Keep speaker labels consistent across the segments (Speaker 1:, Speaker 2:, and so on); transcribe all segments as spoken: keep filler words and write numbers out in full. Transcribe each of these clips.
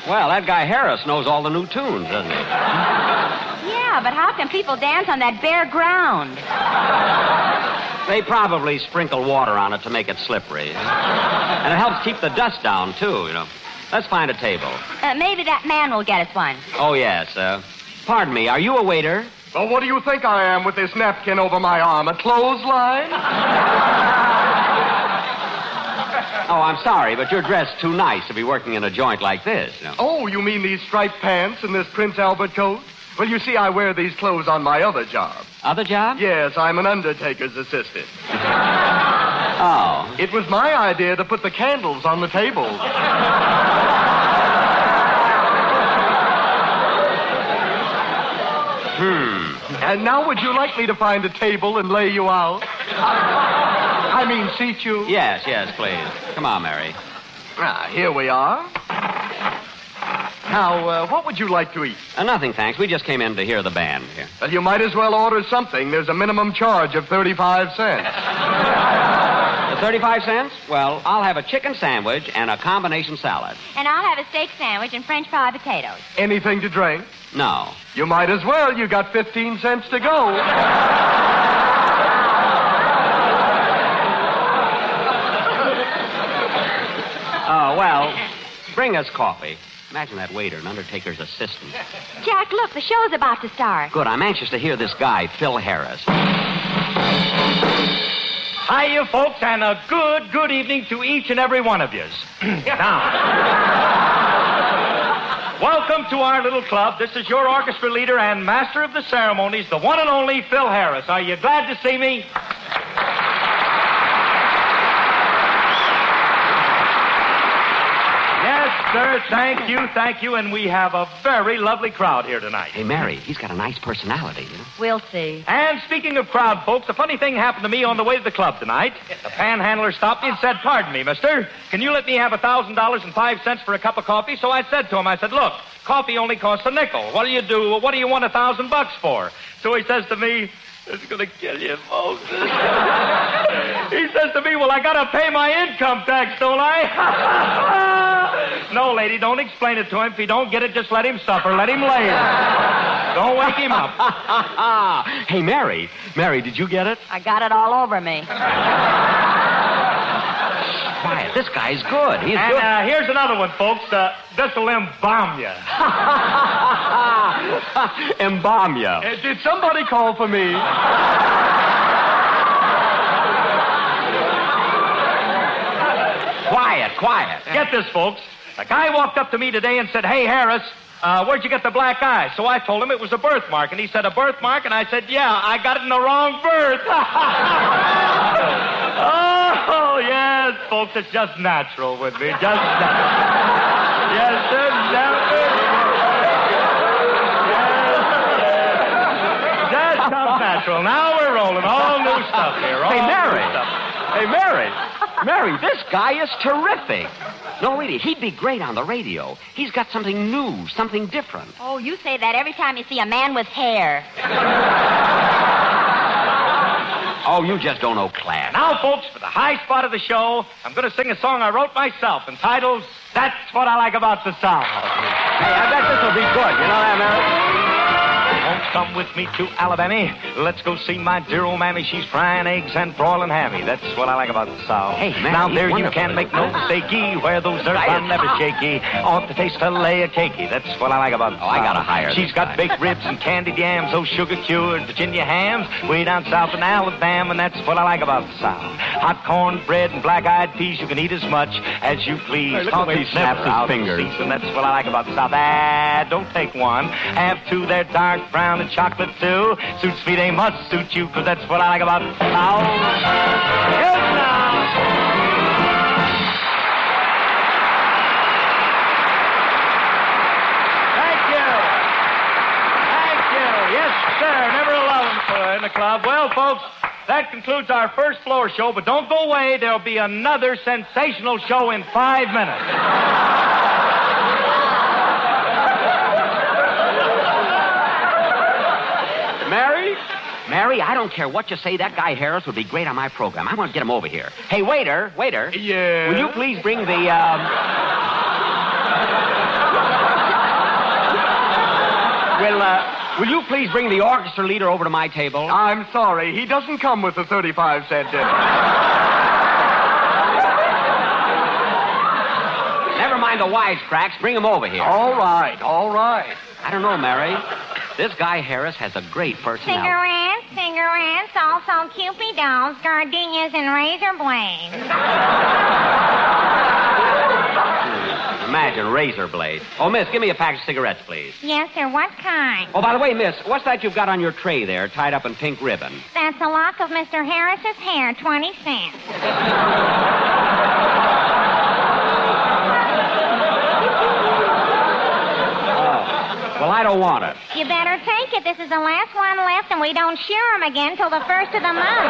Speaker 1: Well, that guy Harris knows all the new tunes, doesn't he?
Speaker 2: Yeah, but how can people dance on that bare ground?
Speaker 1: They probably sprinkle water on it to make it slippery. And it helps keep the dust down, too, you know. Let's find a table.
Speaker 2: Uh, maybe that man will get us one.
Speaker 1: Oh, yes. Uh, pardon me, are you a waiter?
Speaker 3: Well, what do you think I am with this napkin over my arm? A clothesline?
Speaker 1: Oh, I'm sorry, but you're dressed too nice to be working in a joint like this. You know.
Speaker 3: Oh, you mean these striped pants and this Prince Albert coat? Well, you see, I wear these clothes on my other job.
Speaker 1: Other job?
Speaker 3: Yes, I'm an undertaker's assistant.
Speaker 1: Oh.
Speaker 3: It was my idea to put the candles on the tables.
Speaker 1: Hmm.
Speaker 3: And now would you like me to find a table and lay you out? I mean, seat you?
Speaker 1: Yes, yes, please. Come on, Mary.
Speaker 3: Ah, here we are. Now, uh, what would you like to eat?
Speaker 1: Uh, nothing, thanks. We just came in to hear the band here.
Speaker 3: Well, you might as well order something. There's a minimum charge of thirty-five cents.
Speaker 1: Uh, thirty-five cents? Well, I'll have a chicken sandwich and a combination salad.
Speaker 2: And I'll have a steak sandwich and French fry potatoes.
Speaker 3: Anything to drink?
Speaker 1: No.
Speaker 3: You might as well. You got fifteen cents to go.
Speaker 1: Oh, well, bring us coffee. Imagine that waiter, an undertaker's assistant.
Speaker 2: Jack, look, the show's about to start.
Speaker 1: Good. I'm anxious to hear this guy, Phil Harris.
Speaker 4: Hiya, folks, and a good, good evening to each and every one of yous. Now, welcome to our little club. This is your orchestra leader and master of the ceremonies, the one and only Phil Harris. Are you glad to see me? Yes, sir. Thank you, thank you. And we have a very lovely crowd here tonight.
Speaker 1: Hey, Mary, he's got a nice personality, you know.
Speaker 2: We'll see.
Speaker 4: And speaking of crowd, folks, a funny thing happened to me on the way to the club tonight. The panhandler stopped me and said, "Pardon me, mister, can you let me have a thousand dollars and five cents for a cup of coffee?" So I said to him, I said, "Look, coffee only costs a nickel. What do you do? What do you want a thousand bucks for?" So he says to me, "It's going to kill you, folks." He says to me, "Well, I got to pay my income tax, don't I?" No, lady, don't explain it to him. If he don't get it, just let him suffer. Let him lay it. Don't wake him up.
Speaker 1: Hey, Mary. Mary, did you get it?
Speaker 2: I got it all over me.
Speaker 1: Quiet. This guy's good. He's
Speaker 4: And
Speaker 1: good.
Speaker 4: uh, here's another one, folks. Uh, this'll embalm you.
Speaker 1: Embalm ya.
Speaker 3: Uh, did somebody call for me?
Speaker 1: Quiet, quiet.
Speaker 4: Get this, folks. A guy walked up to me today and said, "Hey, Harris, uh, where'd you get the black eye?" So I told him it was a birthmark. And he said, "A birthmark?" And I said, "Yeah, I got it in the wrong birth." Oh, yes, folks, it's just natural with me. Just natural. Yes, sir, never. Yes, just comes natural. Now we're rolling. All new stuff here. All
Speaker 1: Hey,
Speaker 4: new
Speaker 1: Mary.
Speaker 4: stuff.
Speaker 1: Hey, Mary. Mary, this guy is terrific. No, really, he'd be great on the radio. He's got something new, something different.
Speaker 2: Oh, you say that every time you see a man with hair.
Speaker 1: Oh, you just don't know class.
Speaker 4: Now, folks, for the high spot of the show, I'm going to sing a song I wrote myself entitled, "That's What I Like About the South."
Speaker 1: Hey, I bet this will be good. You know that, Mary?
Speaker 4: Won't come with me to Alabama. Let's go see my dear old mammy. She's frying eggs and broiling hammy. That's what I like about the South.
Speaker 1: Hey, man,
Speaker 4: now
Speaker 1: he's
Speaker 4: there you
Speaker 1: wonderful.
Speaker 4: can make no mistakey. Where those earths
Speaker 1: Right.
Speaker 4: are never shaky. Ought to taste filet of cakey. That's what I like about the
Speaker 1: Oh,
Speaker 4: South.
Speaker 1: I gotta hire
Speaker 4: She's
Speaker 1: this
Speaker 4: got
Speaker 1: guy.
Speaker 4: baked ribs and candied yams. Those sugar cured Virginia hams. Way down south in Alabama. And that's what I like about the South. Hot corn bread and black-eyed peas. You can eat as much as you please.
Speaker 1: Hey, look at the way he
Speaker 4: Coffee's never
Speaker 1: snaps his
Speaker 4: out of
Speaker 1: fingers.
Speaker 4: season. That's what I like about the South. Ah, don't take one. Have two. They're dark brown and chocolate too. Suits me, they must suit you, because that's what I like about the South. Yes, now. Thank you. Thank you. Yes, sir. Never alone in the club. Well, folks, that concludes our first floor show, but don't go away. There'll be another sensational show in five minutes.
Speaker 1: Mary? Mary, I don't care what you say. That guy Harris would be great on my program. I want to get him over here. Hey, waiter, waiter.
Speaker 3: Yeah.
Speaker 1: Will you please bring the, um... will, uh, will you please bring the orchestra leader over to my table?
Speaker 3: I'm sorry. He doesn't come with the thirty-five cent dinner.
Speaker 1: Never mind the wisecracks. Bring him over here.
Speaker 3: All right, all right.
Speaker 1: I don't know, Mary. This guy Harris has a great personality.
Speaker 2: Cigarettes, cigarettes, also cupidos, gardenias, and razor blades.
Speaker 1: Imagine razor blade. Oh, miss, give me a pack of cigarettes, please.
Speaker 2: Yes, sir. What kind?
Speaker 1: Oh, by the way, miss, what's that you've got on your tray there, tied up in pink ribbon?
Speaker 2: That's a lock of Mister Harris's hair, twenty cents.
Speaker 1: Well, I don't want it.
Speaker 2: You better take it. This is the last one left, and we don't shear them again till the first of the month.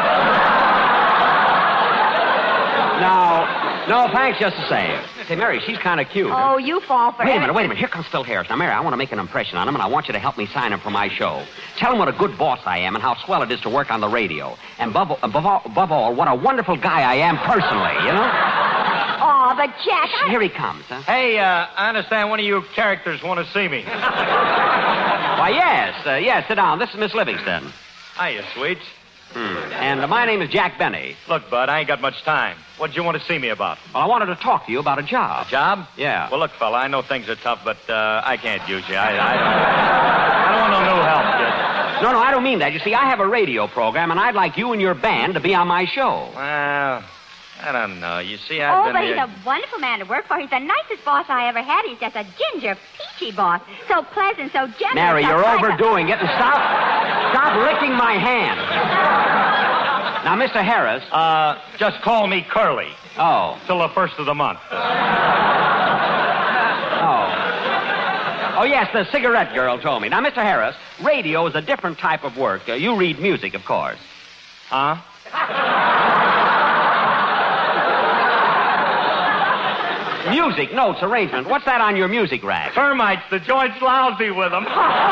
Speaker 1: No, no, thanks just the same. Say, Mary, she's kind of cute.
Speaker 2: Oh, you fall for it.
Speaker 1: Wait a minute, wait a minute. Here comes Phil Harris. Now, Mary, I want to make an impression on him, and I want you to help me sign him for my show. Tell him what a good boss I am and how swell it is to work on the radio. And above, above, all, above all, what a wonderful guy I am personally, you know?
Speaker 2: Oh, but Jack, I...
Speaker 1: Here he comes, huh?
Speaker 4: Hey, uh, I understand one of you characters want to see me.
Speaker 1: Why, yes, uh, yes, sit down. This is Miss Livingston.
Speaker 4: Hiya, sweets.
Speaker 1: Hmm. And uh, my name is Jack Benny.
Speaker 4: Look, Bud, I ain't got much time. What'd you want to see me about?
Speaker 1: Well, I wanted to talk to you about a job.
Speaker 4: Job?
Speaker 1: Yeah.
Speaker 4: Well, look, fella, I know things are tough, but uh, I can't use you. I, I, I don't want no new help, kid.
Speaker 1: No, no, I don't mean that. You see, I have a radio program, and I'd like you and your band to be on my show.
Speaker 4: Well, I don't know. You see, I've
Speaker 2: Oh,
Speaker 4: been
Speaker 2: but
Speaker 4: here...
Speaker 2: he's a wonderful man to work for. He's the nicest boss I ever had. He's just a ginger, peachy boss. So pleasant, so generous.
Speaker 1: Mary,
Speaker 2: so
Speaker 1: you're
Speaker 2: kind of-
Speaker 1: overdoing it, and stop, stop licking my hand. Now, Mister Harris.
Speaker 4: Uh, just call me Curly.
Speaker 1: Oh.
Speaker 4: Till the first of the month.
Speaker 1: Oh. Oh, yes, the cigarette girl told me. Now, Mister Harris, radio is a different type of work. Uh, you read music, of course.
Speaker 4: Huh?
Speaker 1: Music, notes, arrangement. What's that on your music rack?
Speaker 4: Termites. The joint's lousy with them.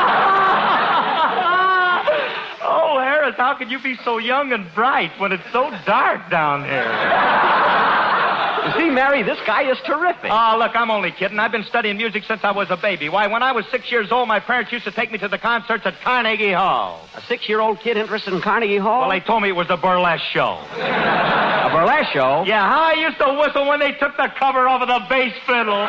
Speaker 4: Oh, Harris, how could you be so young and bright when it's so dark down here?
Speaker 1: You see, Mary, this guy is terrific.
Speaker 4: Oh, look, I'm only kidding. I've been studying music since I was a baby. Why, when I was six years old, my parents used to take me to the concerts at Carnegie Hall.
Speaker 1: A six-year-old kid interested in Carnegie Hall?
Speaker 4: Well, they told me it was a burlesque show.
Speaker 1: A burlesque show?
Speaker 4: Yeah, how I used to whistle when they took the cover off of the bass fiddle.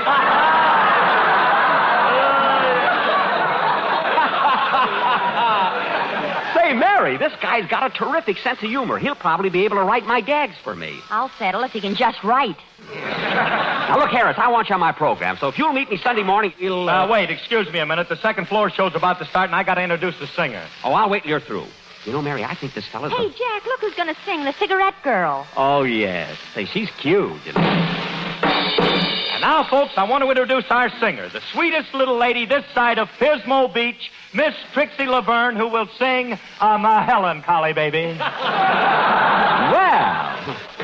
Speaker 1: Say, Mary, this guy's got a terrific sense of humor. He'll probably be able to write my gags for me.
Speaker 2: I'll settle if he can just write.
Speaker 1: Now, look, Harris, I want you on my program, so if you'll meet me Sunday morning, you'll... Uh...
Speaker 4: Uh, wait, excuse me a minute. The second floor show's about to start, and I got to introduce the singer.
Speaker 1: Oh, I'll wait till you're through. You know, Mary, I think this fella's...
Speaker 2: Hey,
Speaker 1: a...
Speaker 2: Jack, look who's going to sing, the cigarette girl.
Speaker 1: Oh, yes. Say, she's cute, you know.
Speaker 4: And now, folks, I want to introduce our singer, the sweetest little lady this side of Pismo Beach, Miss Trixie Laverne, who will sing uh, My Melancholy Baby.
Speaker 1: Well...